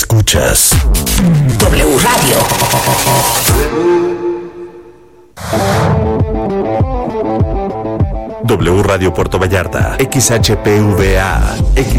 Escuchas W Radio. W Radio Puerto Vallarta, XHPVA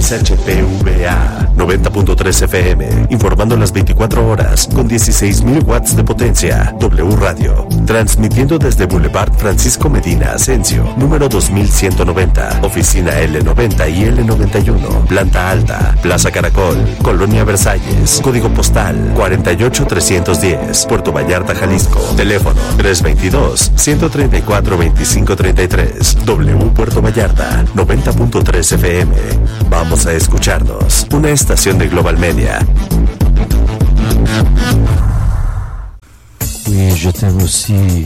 90.3 FM, informando las 24 horas con 16,000 watts de potencia. W Radio, transmitiendo desde Boulevard Francisco Medina Asensio, número 2190, oficina L90 y L91, planta alta, Plaza Caracol, Colonia Versalles, código postal 48310, Puerto Vallarta, Jalisco, teléfono 322-134-2533. W Puerto Vallarta, 90.3 FM. Vamos a escucharnos. Una estación de Global Media. Oui, je t'aime aussi.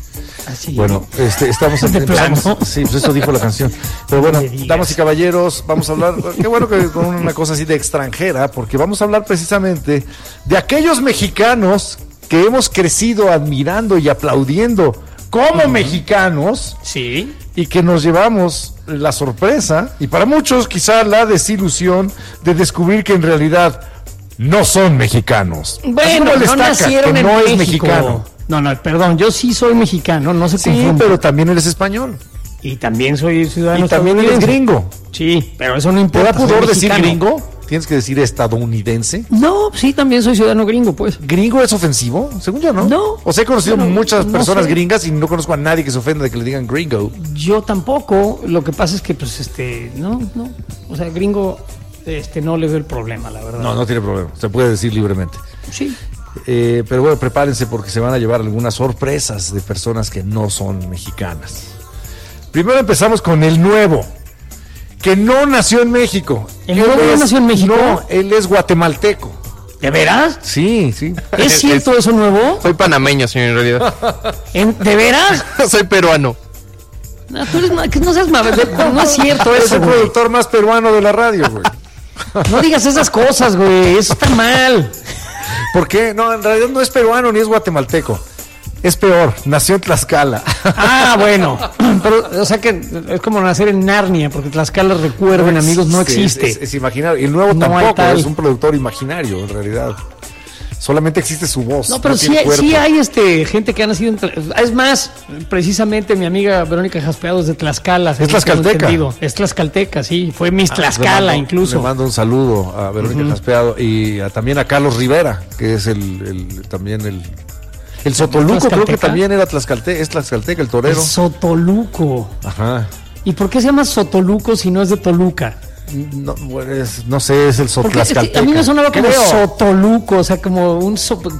Bueno, estamos empezando. Sí, pues eso dijo la canción. Pero bueno, damas y caballeros, vamos a hablar, qué bueno que con una cosa así de extranjera, porque vamos a hablar precisamente de aquellos mexicanos que hemos crecido admirando y aplaudiendo como mexicanos. Sí. Y que nos llevamos la sorpresa, y para muchos quizá la desilusión de descubrir que en realidad no son mexicanos. Bueno, no nacieron en no México. Es mexicano. No, perdón, yo sí soy mexicano, no se confunda. Sí, pero también eres español. Y también soy ciudadano. Y también eres gringo. Sí, pero eso no importa. ¿Te da pudor decir gringo? ¿Tienes que decir estadounidense? No, sí, también soy ciudadano gringo, pues. ¿Gringo es ofensivo? Según yo, ¿no? No. O sea, he conocido muchas personas gringas y no conozco a nadie que se ofenda de que le digan gringo. Yo tampoco. Lo que pasa es que, pues, no. O sea, gringo, no le veo el problema, la verdad. No tiene problema. Se puede decir libremente. Sí. Pero bueno, prepárense porque se van a llevar algunas sorpresas de personas que no son mexicanas. Primero empezamos con el nuevo, que no nació en México. ¿El nuevo no nació en México? No, él es guatemalteco. ¿De veras? Sí. ¿Es cierto eso nuevo? Soy panameño, señor, en realidad. ¿De veras? Soy peruano. No, tú eres que no seas no es cierto eso. Es el productor más peruano de la radio, güey. No digas esas cosas, güey, eso está mal. ¿Por qué? No, en realidad no es peruano ni es guatemalteco. Es peor, nació en Tlaxcala. Ah, bueno. Pero, o sea que es como nacer en Narnia, porque Tlaxcala, recuerden, amigos, no existe. Es imaginario. Y el nuevo no tampoco, es un productor imaginario, en realidad. Solamente existe su voz. No, pero no sí hay gente que ha nacido en es más, precisamente mi amiga Verónica Jaspeado es de Tlaxcala. ¿Es tlaxcalteca? Es tlaxcalteca, sí. Fue Miss Tlaxcala, incluso. Le mando un saludo a Verónica Jaspeado y también a Carlos Rivera, que es también el Sotoluco, creo que también era tlaxcalteca, es tlaxcalteca, el torero. El Sotoluco. Ajá. ¿Y por qué se llama Sotoluco si no es de Toluca? No, no sé, es el Tlaxcalteca. A mí me sonaba como Sotoluco, o sea, como un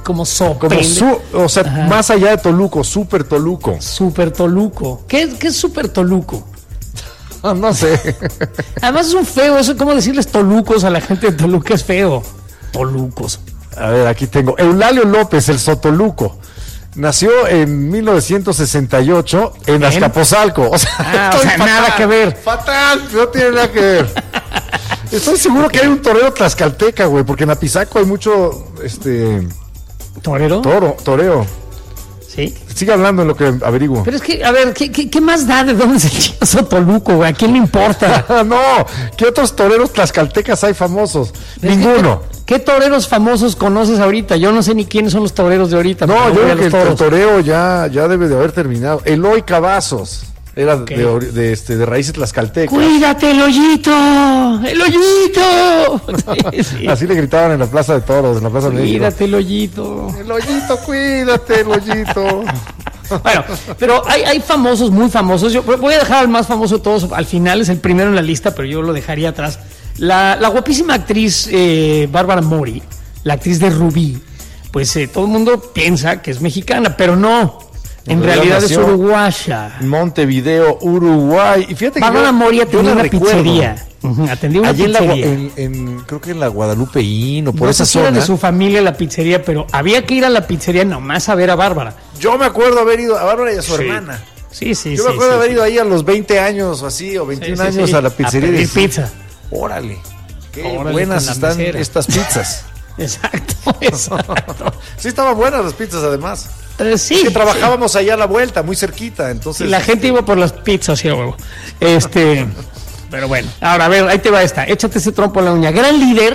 o sea, ajá, más allá de Toluco, Super Toluco. Super Toluco. ¿Qué es Super Toluco? No sé. Además es un feo, eso, ¿cómo decirles tolucos a la gente de Toluca? Es feo. Tolucos. A ver, aquí tengo Eulalio López, el Sotoluco. Nació en 1968 en Azcapotzalco. O sea, nada que ver. Fatal, no tiene nada que ver. Estoy seguro que hay un torero tlaxcalteca, güey, porque en Apizaco hay mucho, ¿torero? Toreo. ¿Sí? Sigue hablando en lo que averiguo. Pero es que, a ver, ¿qué más da de dónde se llama Sotoluco, güey? ¿A quién le importa? No, ¿qué otros toreros tlaxcaltecas hay famosos? Ninguno. ¿Qué toreros famosos conoces ahorita? Yo no sé ni quiénes son los toreros de ahorita. No, yo creo que el toreo ya debe de haber terminado. Eloy Cavazos era de raíces tlaxcaltecas. ¡Cuídate, el hoyito! ¡El hoyito! Sí. Así le gritaban en la Plaza de Toros, en la Plaza de México. ¡Cuídate, el hoyito! ¡El hoyito, cuídate, el hoyito! Bueno, pero hay famosos, muy famosos. Yo voy a dejar al más famoso de todos. Al final es el primero en la lista, pero yo lo dejaría atrás. La guapísima actriz Bárbara Mori, la actriz de Rubí, pues todo el mundo piensa que es mexicana, pero no. En realidad es uruguaya. Montevideo, Uruguay. Y fíjate que Bárbara Mori atendió una pizzería. Atendió una pizzería. Creo que en la Guadalupeín o por esa zona. No de su familia la pizzería, pero había que ir a la pizzería nomás a ver a Bárbara. Yo me acuerdo haber ido a Bárbara y a su hermana. Sí. Yo me acuerdo haber ido ahí a los 20 años o así, o 21 años a la pizzería. A pedir pizza. Órale, qué buenas están estas pizzas. Exacto. Sí, estaban buenas las pizzas además. Sí. Que trabajábamos allá a la vuelta, muy cerquita, entonces. Y la gente iba por las pizzas, sí, huevo. Pero bueno, ahora a ver, ahí te va esta. Échate ese trompo en la uña. Gran líder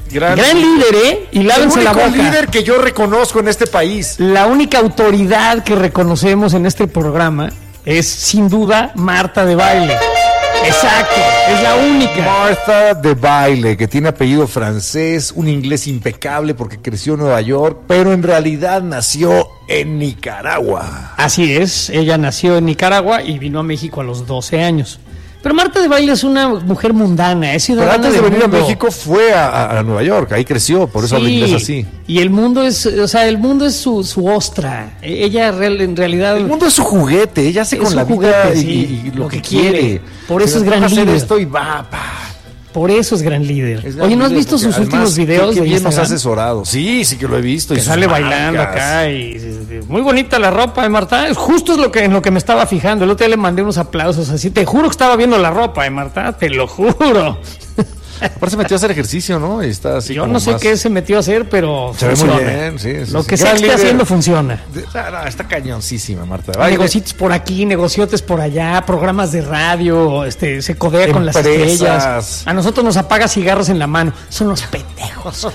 Gran líder, y lávense la boca. El único líder que yo reconozco en este país. La única autoridad que reconocemos en este programa es, sin duda, Marta de Baile. Exacto, es la única. Marta de Baile, que tiene apellido francés, un inglés impecable porque creció en Nueva York, pero en realidad nació en Nicaragua. Así es, ella nació en Nicaragua y vino a México a los 12 años. Pero Marta de Baile es una mujer mundana, es ciudadana. Pero antes de venir a México fue a Nueva York, ahí creció, por eso habla inglés así. Y el mundo es, el mundo es su ostra. Ella en realidad. El mundo es su juguete, ella hace con la vida y lo que quiere. Por eso es gran líder. Hacer esto y va. Por eso es gran líder. Oye, ¿no has visto sus últimos videos? Qué bien nos ha asesorado. Sí, que lo he visto. Que sale bailando acá y muy bonita la ropa de Marta. Justo es en lo que me estaba fijando. El otro día le mandé unos aplausos así. Te juro que estaba viendo la ropa de Marta, te lo juro. Aparte se metió a hacer ejercicio, ¿no? Y está así. Yo no sé qué se metió a hacer, pero se ve muy bien, sí. Lo que sea que esté haciendo funciona. Está cañoncísima, Marta. Negocios por aquí, negociotes por allá, programas de radio, se codea con las estrellas. A nosotros nos apaga cigarros en la mano. Son los pendejos.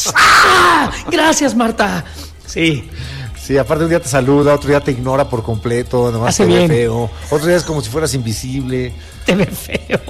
¡Ah! Gracias, Marta. Sí. Sí, aparte un día te saluda, otro día te ignora por completo, nomás te ve feo. Otro día es como si fueras invisible. Te ve feo.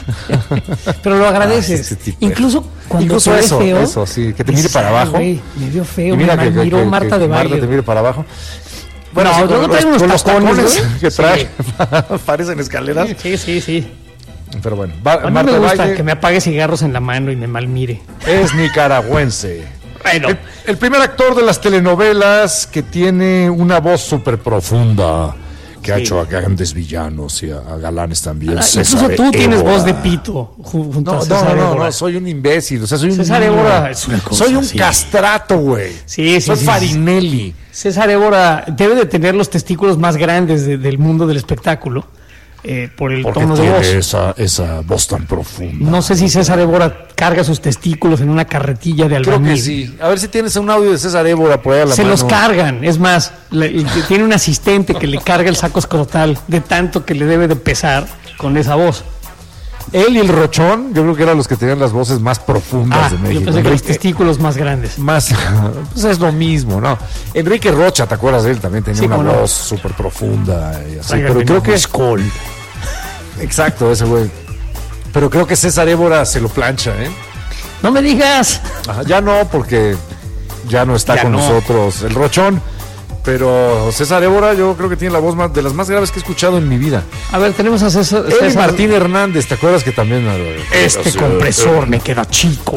Pero lo agradeces. Incluso cuando te ve feo. Eso, sí, que te mire para abajo. Wey, me vio feo, me miró Marta de Baile. Marta te mire para abajo. Bueno, no, yo no traigo unos tacones que trae, parecen escaleras. Sí. Pero bueno, a mí me gusta que me apague cigarros en la mano y me malmire. Es nicaragüense. Bueno. El primer actor de las telenovelas que tiene una voz súper profunda, que ha hecho a grandes villanos y a galanes también. Incluso tú tienes voz de pito junto a César Évora. No, soy un imbécil. O sea, soy César Évora es una cosa, soy un castrato, güey. Sí. Soy Farinelli. César Évora debe de tener los testículos más grandes del mundo del espectáculo. Por el tono de voz. Esa voz tan profunda. No sé si César Évora carga sus testículos en una carretilla de albañil. Creo que sí. A ver si tienes un audio de César Évora por ahí a la mano. Se los cargan. Es más, tiene un asistente que le carga el saco escrotal de tanto que le debe de pesar con esa voz. Él y el Rochón, yo creo que eran los que tenían las voces más profundas de México. Yo pensé que los testículos más grandes. Pues es lo mismo, ¿no? Enrique Rocha, ¿te acuerdas de él? También tenía una voz súper profunda y así. Pero creo que exacto, ese güey. Pero creo que César Évora se lo plancha, ¿eh? No me digas. Ajá, ya no, porque ya no está con nosotros el Rochón. Pero César Évora yo creo que tiene la voz de las más graves que he escuchado en mi vida. A ver, tenemos a César Martín Hernández, ¿te acuerdas que también? Compresor me queda chico.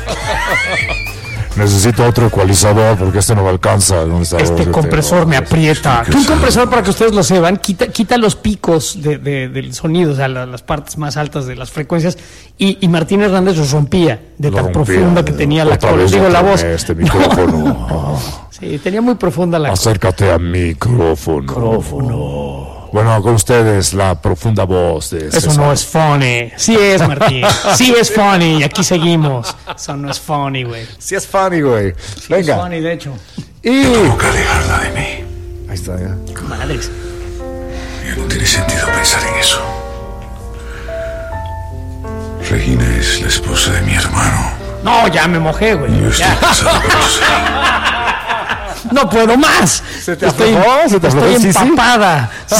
Necesito otro ecualizador porque este no me alcanza. Este compresor me aprieta. Un compresor, para que ustedes lo sepan, quita los picos del sonido, o sea, las partes más altas de las frecuencias, y Martín Hernández los rompía de tan profunda que tenía la voz. Este micrófono. Sí, tenía muy profunda la Acércate a micrófono. Bueno, con ustedes la profunda voz de César. Eso no es funny. Sí es, Martín. Sí es funny. Aquí seguimos. Eso no es funny, güey. Sí es funny, güey. Venga. Es funny, de hecho. Y... Provoca alejarla de mí. Ahí está, ya. Madres. Ya no tiene sentido pensar en eso. Regina es la esposa de mi hermano. No, ya me mojé, güey. Yo estoy casado con Jocelyn. No puedo más. Estoy empapada. Sí.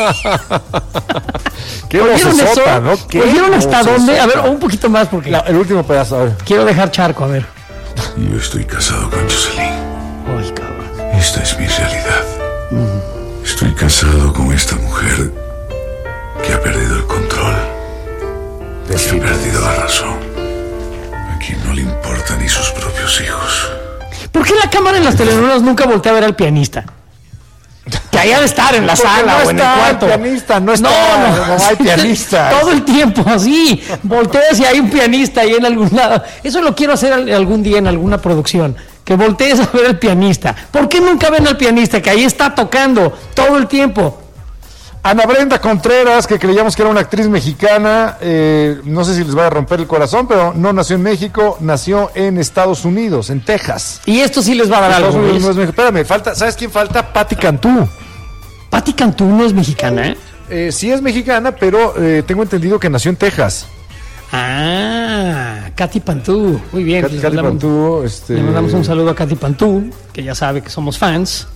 Qué vocesota, ¿no? ¿Oyeron hasta dónde? A ver, un poquito más porque... el último pedazo, a ver. Quiero dejar charco, a ver. Yo estoy casado con Jocelyn. Ay, cabrón. Esta es mi realidad. Estoy casado con esta mujer que ha perdido el control. Que ha perdido la razón. A quien no le importa ni sus propios hijos. ¿Por qué la cámara en las telenovelas nunca voltea a ver al pianista? Que ahí ha de estar en la sala o en el cuarto. No hay pianista. Todo el tiempo así. Volteas y hay un pianista ahí en algún lado. Eso lo quiero hacer algún día en alguna producción. Que voltees a ver al pianista. ¿Por qué nunca ven al pianista? Que ahí está tocando todo el tiempo. Ana Brenda Contreras, que creíamos que era una actriz mexicana, no sé si les va a romper el corazón, pero no nació en México, nació en Estados Unidos, en Texas. Y esto sí les va a dar algo. No es México. Espérame, ¿sabes quién falta? Patti Cantú. Patti Cantú no es mexicana, ¿eh? Sí es mexicana, pero tengo entendido que nació en Texas. Katy Pantú. Muy bien. Katy Pantú. Le mandamos un saludo a Katy Pantú, que ya sabe que somos fans.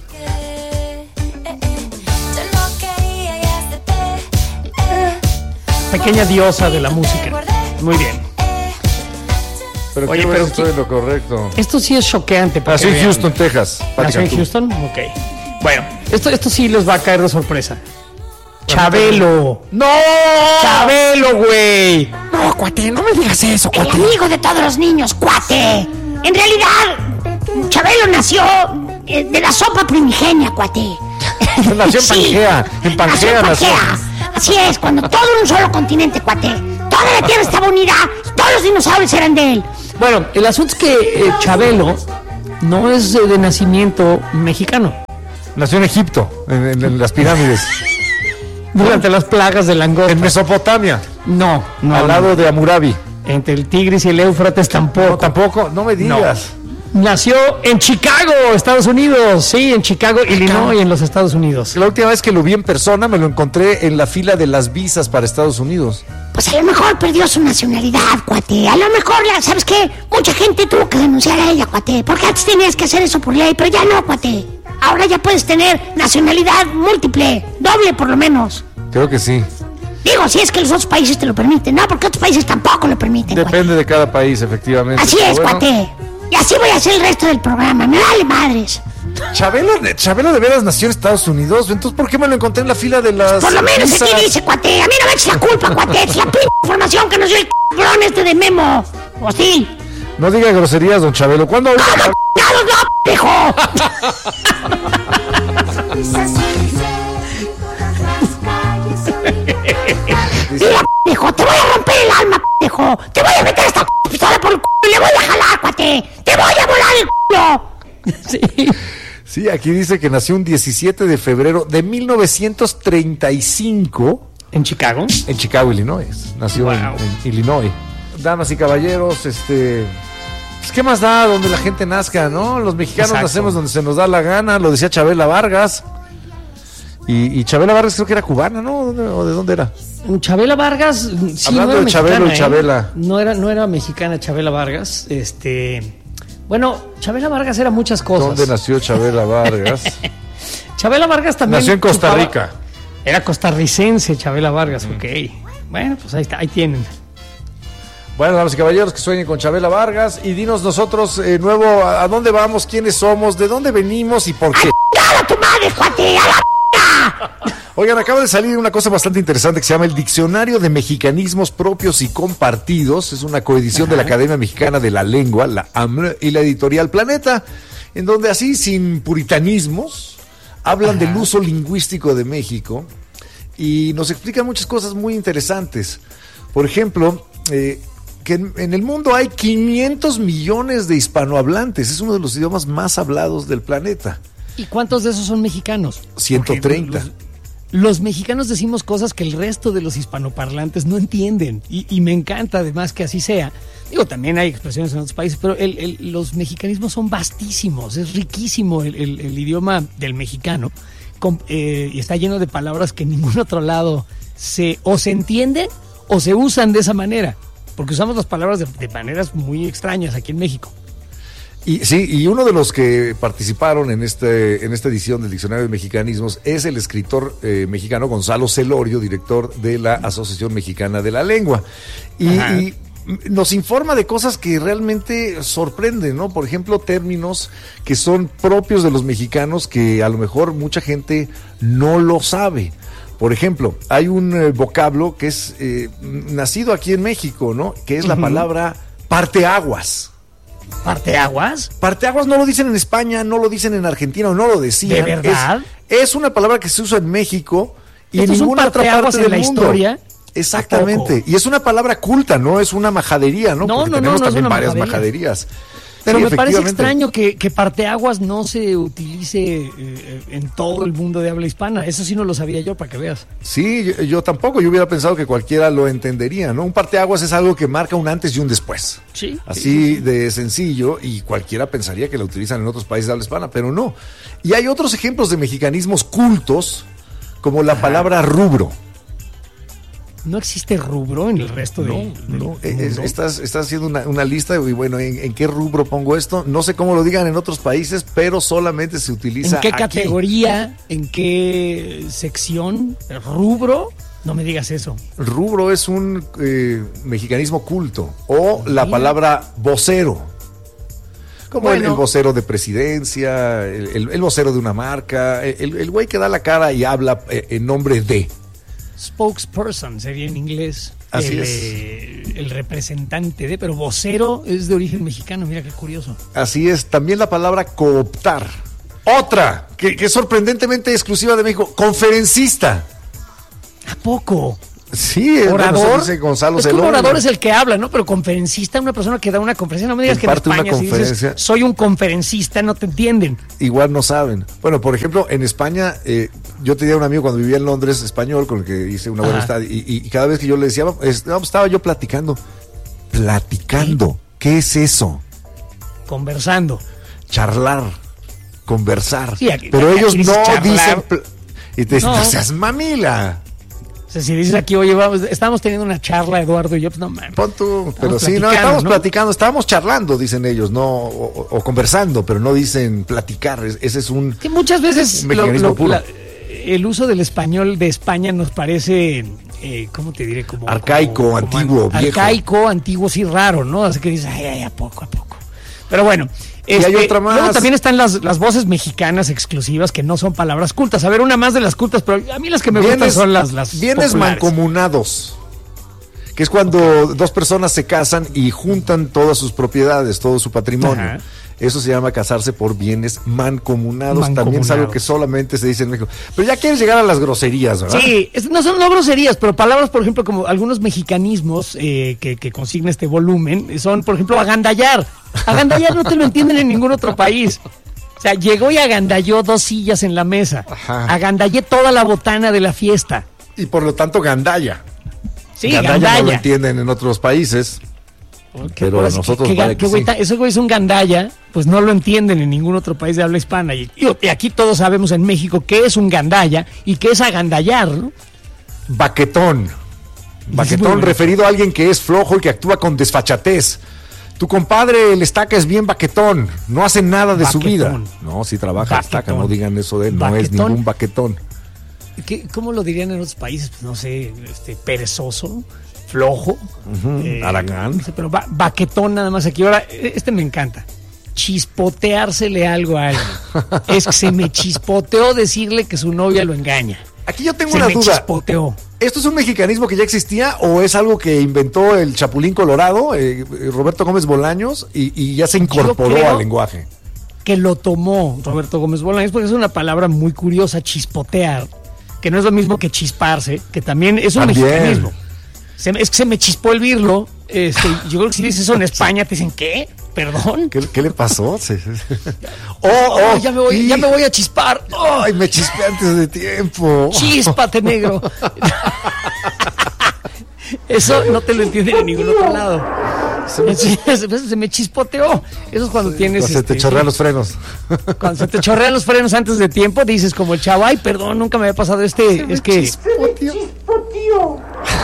Pequeña diosa de la música. Muy bien. Pero oye, pero estoy en lo correcto. Esto sí es choqueante. Nació en Houston, Texas. ¿Nació en Houston? Ok. Bueno, esto sí les va a caer de sorpresa. Chabelo. ¡No! ¡Chabelo, güey! No, cuate, no me digas eso, cuate. El amigo de todos los niños, cuate. En realidad, Chabelo nació de la sopa primigenia, cuate. Nació en Pangea. En Pangea nació. Así es, cuando todo en un solo continente, cuate. Toda la tierra estaba unida, todos los dinosaurios eran de él. Bueno, el asunto es que Chabelo no es de nacimiento mexicano. Nació en Egipto, en las pirámides. Durante las plagas de langosta. En Mesopotamia. No. Al lado de Hammurabi. Entre el Tigris y el Éufrates tampoco. No, tampoco, no me digas. Nació en Chicago, Estados Unidos. Sí, en Chicago, Illinois, en los Estados Unidos. La última vez que lo vi en persona me lo encontré en la fila de las visas para Estados Unidos. Pues a lo mejor perdió su nacionalidad, cuate. A lo mejor, ¿sabes qué? Mucha gente tuvo que denunciar a ella, cuate. Porque antes tenías que hacer eso por ley, pero ya no, cuate. Ahora ya puedes tener nacionalidad múltiple, doble por lo menos. Creo que sí. Digo, si es que los otros países te lo permiten. No, porque otros países tampoco lo permiten. Depende cuate. De cada país, efectivamente. Así es, bueno. Cuate. Y así voy a hacer el resto del programa. Me vale madres. Chabelo de veras nació en Estados Unidos. Entonces, ¿por qué me lo encontré en la fila de las Por lo menos visas? aquí dice, cuate. A mí no me eches la culpa, cuate. Es la p*** información que nos dio el cabrón este de Memo. ¿O sí? No diga groserías, don Chabelo. ¿Cuándo? ¡Cómo no, hijo! Mira, hijo, te voy a romper el alma, hijo. Te voy a meter esta pistola por el culo y le voy a jalar, cuate. Te voy a volar el culo. Sí. Sí, aquí dice que nació un 17 de febrero de 1935. ¿En Chicago? En Chicago, Illinois. Nació en Illinois. Damas y caballeros, pues, ¿qué más da donde la gente nazca, no? Los mexicanos nacemos donde se nos da la gana, lo decía Chabela Vargas. Y Chabela Vargas creo que era cubana, ¿no? ¿O de dónde era? Chabela Vargas, sí, hablando no era de Chabelo mexicana, y Chabela. No era mexicana Chabela Vargas. Bueno, Chabela Vargas era muchas cosas. ¿Dónde nació Chabela Vargas? Chabela Vargas también nació en Costa Rica. Era costarricense Chabela Vargas, ok. Bueno, pues ahí está, ahí tienen. Bueno, damas y caballeros, que sueñen con Chabela Vargas. Y dinos nosotros, nuevo, ¿a dónde vamos? ¿Quiénes somos? ¿De dónde venimos? ¿Y por qué? ¡A tu madre, cuate! ¡A la Oigan, acaba de salir una cosa bastante interesante que se llama el Diccionario de Mexicanismos Propios y Compartidos. Es una coedición de la Academia Mexicana de la Lengua, la AMLA, y la editorial Planeta, en donde así, sin puritanismos, hablan del uso lingüístico de México y nos explican muchas cosas muy interesantes. Por ejemplo, que en el mundo hay 500 millones de hispanohablantes. Es uno de los idiomas más hablados del planeta. ¿Y cuántos de esos son mexicanos? 130. Los mexicanos decimos cosas que el resto de los hispanoparlantes no entienden. Y me encanta además que así sea. Digo, también hay expresiones en otros países, pero los mexicanismos son vastísimos. Es riquísimo el idioma del mexicano. Y está lleno de palabras que en ningún otro lado o se entienden o se usan de esa manera. Porque usamos las palabras de maneras muy extrañas aquí en México. Y sí, y uno de los que participaron en esta edición del Diccionario de Mexicanismos es el escritor mexicano Gonzalo Celorio, director de la Asociación Mexicana de la Lengua. Y nos informa de cosas que realmente sorprenden, ¿no? Por ejemplo, términos que son propios de los mexicanos que a lo mejor mucha gente no lo sabe. Por ejemplo, hay un vocablo que es nacido aquí en México, ¿no? Que es la palabra parteaguas. ¿Parteaguas? Parteaguas no lo dicen en España, no lo dicen en Argentina, o no lo decían. ¿De verdad? Es una palabra que se usa en México y en ninguna otra parte del mundo. Historia? Exactamente. Y es una palabra culta, no es una majadería, ¿no? Porque tenemos también varias majaderías. Pero sí, me parece extraño que parteaguas no se utilice en todo el mundo de habla hispana. Eso sí no lo sabía yo, para que veas. Sí, yo tampoco. Yo hubiera pensado que cualquiera lo entendería, ¿no? Un parteaguas es algo que marca un antes y un después. Sí. Así de sencillo, y cualquiera pensaría que la utilizan en otros países de habla hispana, pero no. Y hay otros ejemplos de mexicanismos cultos, como la palabra rubro. ¿No existe rubro en el resto No. Estás haciendo una lista y bueno, ¿en qué rubro pongo esto? No sé cómo lo digan en otros países, pero solamente se utiliza ¿En qué aquí. categoría? ¿En qué sección? ¿Rubro? No me digas eso. Rubro es un mexicanismo culto o la palabra vocero. Como el vocero de presidencia, el vocero de una marca, el güey que da la cara y habla en nombre de. Spokesperson sería en inglés. Así es. El representante de, pero vocero es de origen mexicano, mira qué curioso. Así es, también la palabra cooptar. Otra, que es sorprendentemente exclusiva de México, conferencista. ¿A poco? Sí, orador. Dice Gonzalo es que Zelón, un orador es el que habla, ¿no? Pero conferencista, una persona que da una conferencia. No me digas que en España si dices soy un conferencista, no te entienden. Igual no saben. Bueno, por ejemplo, en España, yo tenía un amigo cuando vivía en Londres, español, con el que hice una buena estadía, y cada vez que yo le decía, estaba yo platicando. ¿Platicando? ¿Qué es eso? Conversando. Charlar. Conversar. Sí, pero ellos no dicen... Y te dicen, no seas mamila. O sea, si dices aquí, oye, estábamos teniendo una charla, Eduardo y yo, pues no mames. Pon tú, pero sí, no, estamos platicando, estábamos charlando, dicen ellos, no, o conversando, pero no dicen platicar. Ese es un. Que muchas veces mecanismo puro. El uso del español de España nos parece, ¿cómo te diré? Como arcaico, antiguo, viejo. Arcaico, antiguo, sí, raro, ¿no? Así que dices, ay, a poco. Pero bueno. Y hay otra más. Luego también están las voces mexicanas exclusivas que no son palabras cultas. A ver, una más de las cultas, pero a mí las que me gustan son las bienes populares. Mancomunados, que es cuando dos personas se casan y juntan todas sus propiedades, todo su patrimonio. Ajá. Eso se llama casarse por bienes mancomunados. También es algo que solamente se dice en México. Pero ya quieres llegar a las groserías, ¿verdad? Sí, no son groserías, pero palabras, por ejemplo, como algunos mexicanismos que consigna este volumen, son, por ejemplo, agandallar. Agandallar no te lo entienden en ningún otro país. O sea, llegó y agandalló 2 sillas en la mesa. Ajá. Agandallé toda la botana de la fiesta. Y por lo tanto, gandalla. Sí, gandalla no lo entienden en otros países. Pero nosotros ese güey es un gandalla, pues no lo entienden en ningún otro país de habla hispana. Y aquí todos sabemos en México qué es un gandalla y qué es agandallar, ¿no? Baquetón. Baquetón referido a alguien que es flojo y que actúa con desfachatez. Tu compadre, el Estaca, es bien baquetón, no hace nada de su vida. No, si trabaja el Estaca, no digan eso de él, no es ningún baquetón. ¿Cómo lo dirían en otros países? Pues no sé, perezoso, flojo. Aragán. No sé, pero baquetón nada más aquí. Ahora, me encanta. Chispoteársele algo a alguien. Es que se me chispoteó decirle que su novia lo engaña. Aquí yo tengo una duda. Chispoteó. ¿Esto es un mexicanismo que ya existía o es algo que inventó el Chapulín Colorado, Roberto Gómez Bolaños, y ya se incorporó al lenguaje? Que lo tomó Roberto Gómez Bolaños, porque es una palabra muy curiosa, chispotear, que no es lo mismo que chisparse, que también es un mexicanismo. Es que se me chispó el birlo. Yo creo que si dices eso en España te dicen, ¿qué? ¿Perdón? ¿Qué le pasó? Ya me voy a chispar. Ay, me chispé antes de tiempo. Chíspate, negro. Eso no te lo entienden en ningún otro lado. Se me chispoteó. Eso es cuando tienes... Cuando se te chorrean los frenos. Cuando se te chorrean los frenos antes de tiempo, dices como el chavo, ay, perdón, nunca me había pasado es que... Chispoteó.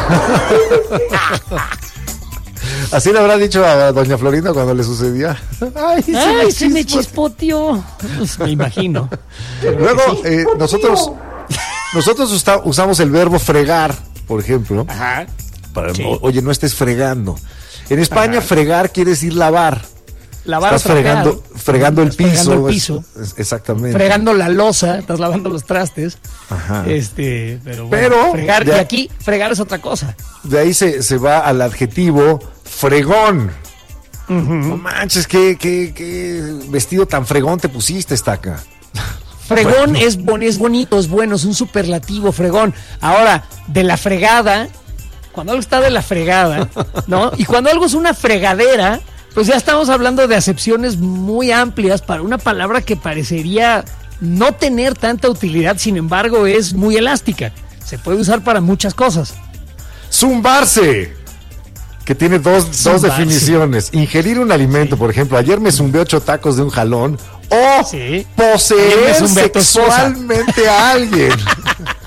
Así le habrá dicho a doña Florinda cuando le sucedía. Ay, se me chispoteó. Pues me imagino. Luego, nosotros usamos el verbo fregar, por ejemplo. Ajá. Oye, no estés fregando. En España, fregar quiere decir lavar. Estás fregando el piso. Exactamente. Fregando la loza, estás lavando los trastes. Ajá. Pero fregar, y aquí fregar es otra cosa. De ahí se va al adjetivo fregón. No manches, qué vestido tan fregón te pusiste, Estaca. Fregón es bonito, es bueno, es un superlativo, fregón. Ahora, de la fregada, cuando algo está de la fregada, ¿no? Y cuando algo es una fregadera, pues ya estamos hablando de acepciones muy amplias para una palabra que parecería no tener tanta utilidad, sin embargo es muy elástica. Se puede usar para muchas cosas. Zumbarse, que tiene dos definiciones. Ingerir un alimento, por ejemplo, ayer me zumbé 8 tacos de un jalón, o poseer sexualmente a alguien.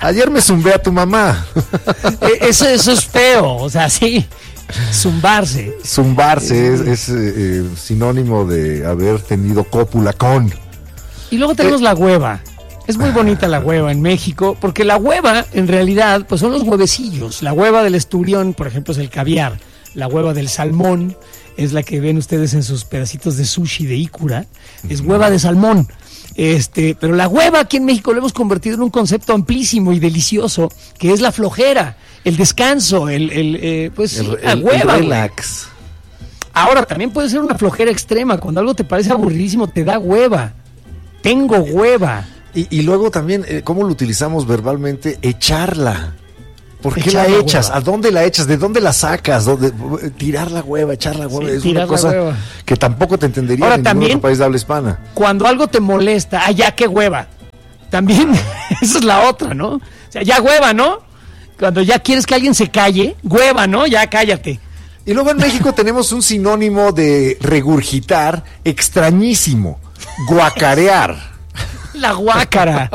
Ayer me zumbé a tu mamá. Eso es feo, o sea, sí. Zumbarse. Zumbarse es sinónimo de haber tenido cópula con. Y luego tenemos la hueva. Es muy bonita la hueva en México, porque la hueva, en realidad, pues son los huevecillos. La hueva del esturión, por ejemplo, es el caviar. La hueva del salmón es la que ven ustedes en sus pedacitos de sushi de Ikura. Es hueva de salmón. Pero la hueva aquí en México lo hemos convertido en un concepto amplísimo y delicioso, que es la flojera, el descanso, el hueva. El relax. Ahora, también puede ser una flojera extrema. Cuando algo te parece aburridísimo, te da hueva. Tengo hueva. Y luego también, ¿cómo lo utilizamos verbalmente? Echarla. ¿Por qué Echar la la echas? hueva. ¿A dónde la echas? ¿De dónde la sacas? Tirar la hueva, echar la hueva. Sí, es tirar una cosa la hueva. que tampoco te entendería Ahora, en ningún también, otro país de habla hispana. Cuando algo te molesta, ya qué hueva. También, esa es la otra, ¿no? O sea, ya hueva, ¿no? Cuando ya quieres que alguien se calle, hueva, ¿no? Ya cállate. Y luego en México tenemos un sinónimo de regurgitar extrañísimo. Guacarear. La guácara.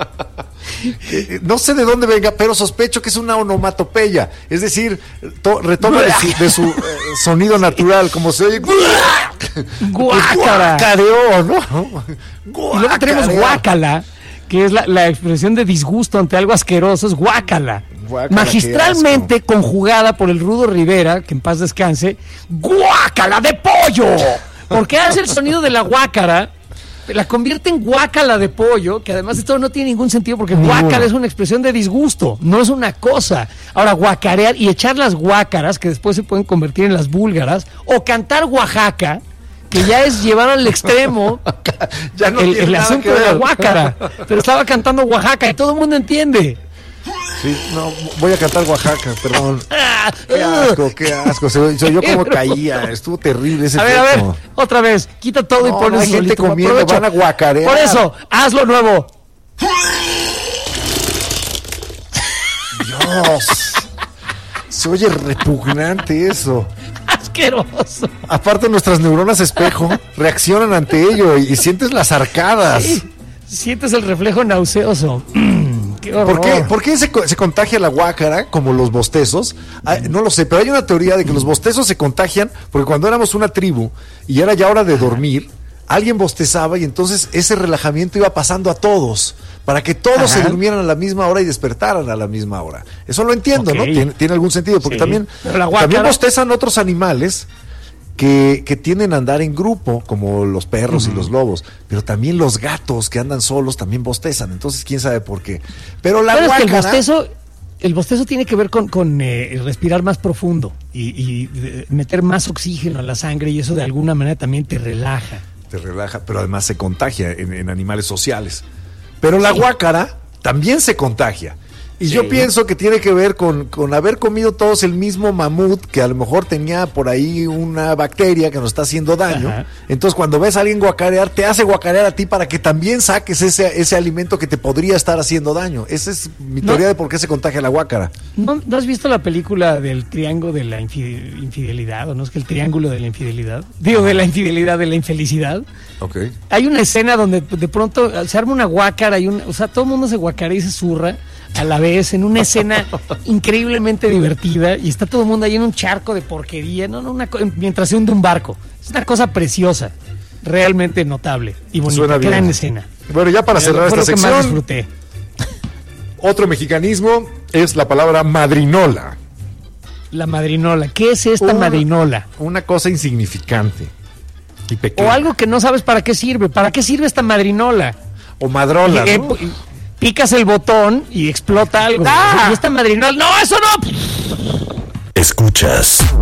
No sé de dónde venga, pero sospecho que es una onomatopeya. Es decir, retoma de su sonido natural, como se oye. Guácara. Guacareó, ¿no? Y luego tenemos guácala, que es la expresión de disgusto ante algo asqueroso, es guácala. Guácala, Magistralmente conjugada por el Rudo Rivera, que en paz descanse, guácala de pollo. Porque hace el sonido de la guácara, la convierte en guácala de pollo, que además esto no tiene ningún sentido porque guácara es una expresión de disgusto, no es una cosa. Ahora, guacarear y echar las guácaras, que después se pueden convertir en las búlgaras, o cantar Oaxaca, que ya es llevar al extremo Ya no tiene el nada asunto que de la ver. guácara. Pero estaba cantando Oaxaca y todo el mundo entiende. Sí, no, voy a cantar Oaxaca, perdón. Qué asco. Se oyó como caía, estuvo terrible ese A ver, otra vez, quita todo y No, pones hay gente solito. comiendo, Aprovecha. van a guacarear. Por eso, hazlo nuevo. Dios. Se oye repugnante eso. Asqueroso. Aparte, nuestras neuronas espejo reaccionan ante ello y sientes las arcadas. Sí, sientes el reflejo nauseoso. Qué horror. ¿Por qué se contagia la guácara como los bostezos? No lo sé, pero hay una teoría de que los bostezos se contagian porque cuando éramos una tribu y era ya hora de dormir, alguien bostezaba y entonces ese relajamiento iba pasando a todos para que todos se durmieran a la misma hora y despertaran a la misma hora. Eso lo entiendo, Ok. ¿no? Tiene algún sentido porque Sí. también Pero la guácara- bostezan otros animales que tienden a andar en grupo, como los perros y los lobos, pero también los gatos que andan solos también bostezan, entonces quién sabe por qué. Pero la Pero es que guácara... el bostezo tiene que ver con respirar más profundo y meter más oxígeno a la sangre y eso de alguna manera también te relaja. Te relaja, pero además se contagia en animales sociales. Pero la guácara también se contagia. Y yo pienso que tiene que ver con haber comido todos el mismo mamut, que a lo mejor tenía por ahí una bacteria que nos está haciendo daño. Ajá. Entonces, cuando ves a alguien guacarear, te hace guacarear a ti para que también saques ese alimento que te podría estar haciendo daño. Esa es mi teoría de por qué se contagia la guácara. ¿No has visto la película del triángulo de la infidelidad? ¿O no es que el triángulo de la infidelidad? Digo, de la infidelidad, de la infelicidad. Ok. Hay una escena donde de pronto se arma una guácara y o sea, todo el mundo se guacarea y se zurra a la vez en una escena increíblemente divertida y está todo el mundo ahí en un charco de porquería, mientras se hunde un barco. Es una cosa preciosa, realmente notable y bonita. Suena bien. Gran escena. Bueno, ya para cerrar Fue esta lo que más sección, disfruté. otro mexicanismo es la palabra madrinola. La madrinola. ¿Qué es esta madrinola? Una cosa insignificante y pequeña. O algo que no sabes para qué sirve. ¿Para qué sirve esta madrinola? O madrola, ¿no? Picas el botón y explota algo. ¡Ah! Y esta madrinola. ¡No, eso no! Escuchas